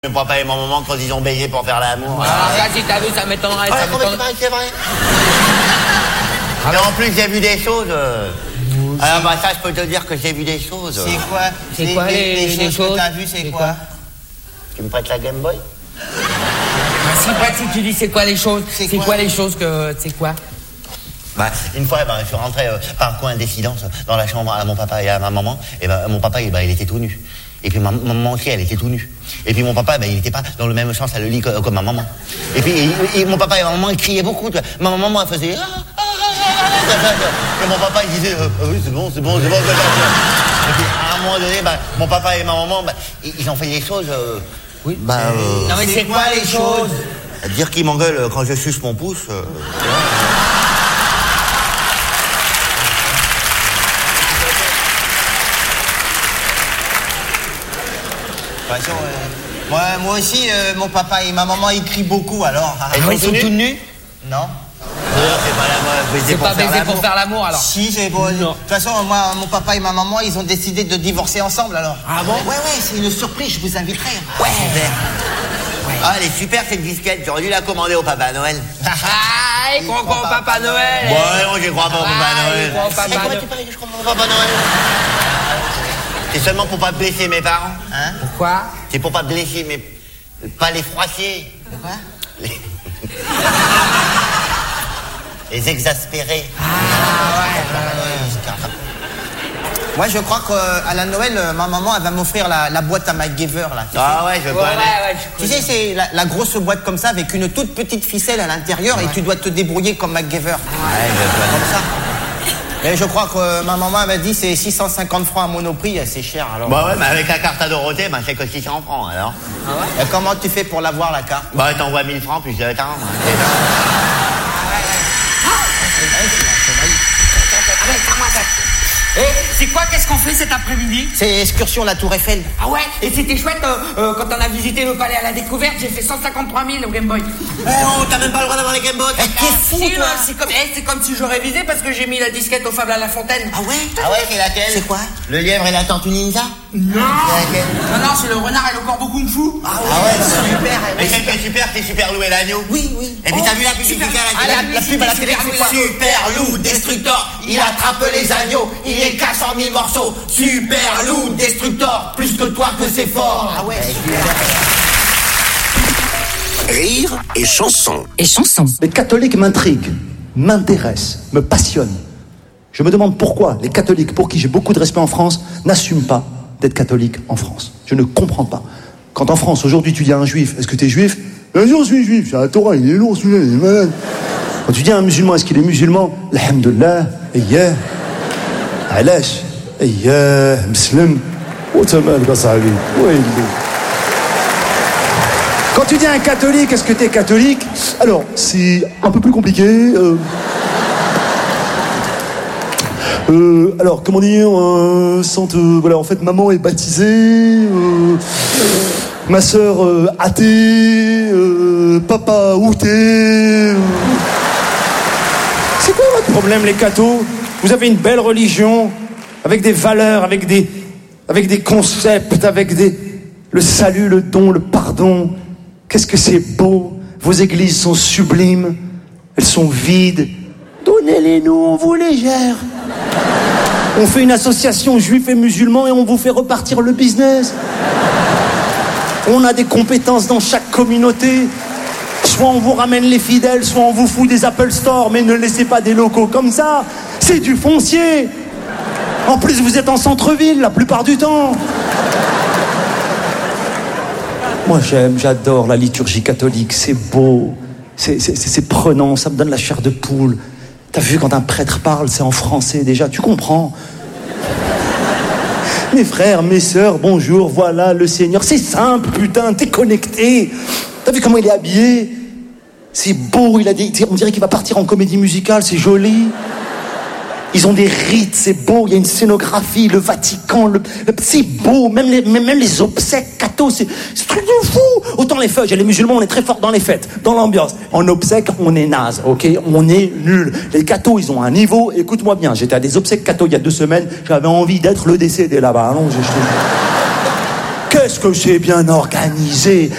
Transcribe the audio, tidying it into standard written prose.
Mon papa et ma maman quand ils ont baisé pour faire l'amour. Ah, ça, si t'as vu, ça m'étonnerait. Ouais, c'est vrai. Mais en plus, j'ai vu des choses. Alors, bah, ça, je peux te dire que j'ai vu des choses. C'est quoi? C'est quoi les choses que t'as vues, c'est quoi? Tu me prêtes la Game Boy? Si tu dis c'est quoi les choses? C'est quoi les choses que... C'est quoi? Bah, une fois, je suis rentré par coïncidence dans la chambre à mon papa et à ma maman. Et mon papa, il était tout nu. Et puis ma maman aussi, elle était tout nue. Et puis mon papa, il n'était pas dans le même sens à le lit que ma maman. Et puis et mon papa et ma maman, ils criaient beaucoup. Ma maman, elle faisait... Et mon papa, il disait... oui, c'est bon. Et puis à un moment donné, mon papa et ma maman, ils ont fait des choses... oui. Non mais c'est quoi les choses? Dire qu'ils m'engueulent quand je suce mon pouce... Moi aussi, mon papa et ma maman, ils crient beaucoup, alors... Ils sont tous nus? Non. C'est pas baiser pour faire l'amour, alors? Si, c'est bon. De toute façon, moi, mon papa et ma maman, ils ont décidé de divorcer ensemble, alors. Ah bon? Ouais, c'est une surprise, je vous inviterai. Ouais. Ah, elle est super, cette disquette. J'aurais dû la commander au Papa Noël. Ah, il croit au Papa Noël. Ouais, non, j'y crois pas au Papa Noël. Il croit au Papa Noël. Tu paries que je crois pas au Papa Noël? C'est seulement pour pas blesser mes parents. Hein? Pourquoi? C'est pour pas blesser, mais pas les froisser. Pourquoi? Les exaspérer. Ah, ouais. Moi, je crois qu'à la Noël, ma maman, elle va m'offrir la boîte à MacGyver, là. Ah ouais, je connais. Ouais, Tu sais, c'est la grosse boîte comme ça, avec une toute petite ficelle à l'intérieur, et tu dois te débrouiller comme MacGyver. Ouais, je connais. Comme ça. Mais je crois que ma maman m'a dit c'est 650 francs à Monoprix, c'est cher alors. Bah ouais, mais avec la carte à Dorothée, c'est que 600 francs alors. Ah ouais? Et comment tu fais pour l'avoir la carte? Bah t'envoies 1000 francs plus le temps. C'est quoi? Qu'est-ce qu'on fait cet après-midi? C'est excursion la Tour Eiffel. Ah ouais? Et c'était chouette quand on a visité le palais à la découverte, j'ai fait 153 000 au Game Boy. Oh, t'as même pas le droit d'avoir les Game Boy. T'es fou, Si, toi. c'est comme si j'aurais visé parce que j'ai mis la disquette au Fable à la Fontaine. Ah ouais? C'est laquelle? C'est quoi? Le lièvre et la tortue ninja? Non. Laquelle? Non, c'est le renard et le corbeau kung fu. Ah ouais, super. Mais celle qui est super, c'est Super Loup et l'agneau. Oui. Et puis t'as vu la publicité à la télé? La pub à la télé, c'est quoi? Super Loup Destructor, il attrape les agneaux, il les casse en 1000 morceaux. Super Loup Destructor, plus que toi que c'est fort. Ah ouais. Rire et chanson. Les catholiques m'intriguent, m'intéressent, me passionnent. Je me demande pourquoi les catholiques, pour qui j'ai beaucoup de respect en France, n'assument pas d'être catholiques en France. Je ne comprends pas. Quand en France, aujourd'hui, tu dis à un juif, est-ce que tu es juif? Bien sûr, je suis juif, c'est la Torah, il est lourd, celui-là, il est malade. Quand tu dis à un musulman, est-ce qu'il est musulman? Alhamdulillah, yeah, alash, yeah, muslim, otamal, basabi, ouais, Quand tu dis à un catholique, est-ce que tu es catholique? Alors, c'est un peu plus compliqué. Alors, comment dire, voilà, en fait, maman est baptisée, ma sœur athée, papa outé. C'est quoi votre problème, les cathos? Vous avez une belle religion, avec des valeurs, avec des concepts, le salut, le don, le pardon. Qu'est-ce que c'est beau. Vos églises sont sublimes, elles sont vides. Donnez-les-nous, on vous les gère. On fait une association juifs et musulmans et on vous fait repartir le business. On a des compétences dans chaque communauté. Soit on vous ramène les fidèles, soit on vous fout des Apple Store, mais ne laissez pas des locaux comme ça. C'est du foncier. En plus, vous êtes en centre-ville la plupart du temps. Moi, j'adore la liturgie catholique. C'est beau, c'est prenant, ça me donne la chair de poule. T'as vu, quand un prêtre parle, c'est en français déjà, tu comprends. Mes frères, mes sœurs, bonjour, voilà le Seigneur. C'est simple, putain, t'es connecté. T'as vu comment il est habillé? C'est beau, on dirait qu'il va partir en comédie musicale, c'est joli. Ils ont des rites, c'est beau, il y a une scénographie, le Vatican, c'est beau, même les obsèques catho, c'est truc de fou. Autant les feuilles, les musulmans, on est très forts dans les fêtes, dans l'ambiance. En obsèques, on est naze, ok? On est nul. Les cathos, ils ont un niveau, écoute-moi bien, j'étais à des obsèques catho il y a 2 semaines, j'avais envie d'être le décédé là-bas, allons, je trouve. qu'est-ce que c'est bien organisé.